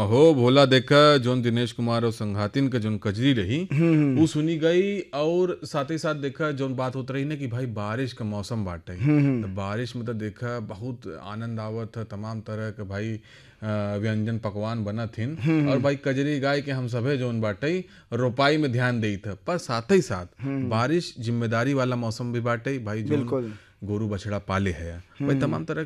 हो भोला देखा जोन दिनेश कुमार और संघातिन के जोन कजरी रही वो सुनी गई। और साथ ही साथ देखा जोन बात होत रही ना कि भाई बारिश का मौसम बाटे, तो बारिश में तो देखा बहुत आनंद आवत है, तमाम तरह के भाई व्यंजन पकवान बनत हिन। और भाई कजरी गाय के हम सभे जोन बाटे रोपाई में ध्यान देई था, पर साथ ही साथ बारिश जिम्मेदारी वाला मौसम भी बाटे भाई, जोन बिल्कुल गोरू बछड़ा पाले है भाई तमाम तरह